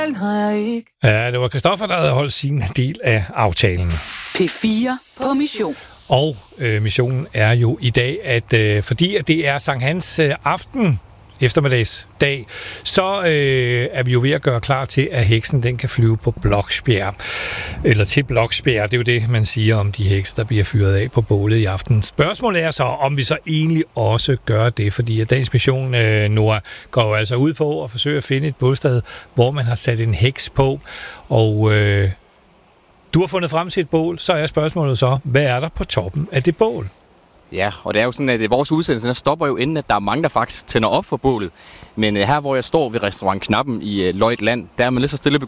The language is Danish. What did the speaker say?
Ja, det var Christoffer, der havde holdt sin del af aftalen. P4 på mission. Og missionen er jo i dag, at fordi at det er Sankt Hans aften, eftermiddagsdag, så er vi jo ved at gøre klar til, at heksen den kan flyve på Bloksbjerg. Eller til Bloksbjerg, det er jo det, man siger om de hekse, der bliver fyret af på bålet i aften. Spørgsmålet er så, om vi så egentlig også gør det, fordi at dagens mission, Nora, går jo altså ud på at forsøge at finde et bålsted, hvor man har sat en heks på, og du har fundet frem til et bål, så er spørgsmålet så, hvad er der på toppen af det bål? Ja, og det er jo sådan, at vores udsendelse der stopper jo inden, at der er mange, der faktisk tænder op for bålet. Men her, hvor jeg står ved restaurant Knappen i Løjt Land, der er man lige så stille